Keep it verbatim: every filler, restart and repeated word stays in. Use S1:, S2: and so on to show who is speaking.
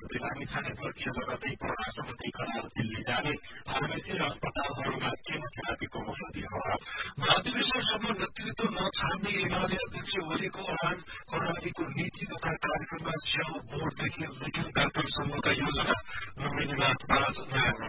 S1: बिरामी छानेपछि जगतै पराष्ट्रपति करार दिल्ली जाने फार्मेसी र अस्पतालहरूमा केमोथेरापीको औषधि अभाव महाधिवेशनसम्म नेतृत्व नछाड्ने एमाले अध्यक्ष ओलीको आह्वान कर्णालीको नीति तथा कार्यक्रममा स्याउ बोर्डदेखि लुचुङ डाक्टर समूहका योजना लुम्बिनीमा पाँच नयाँ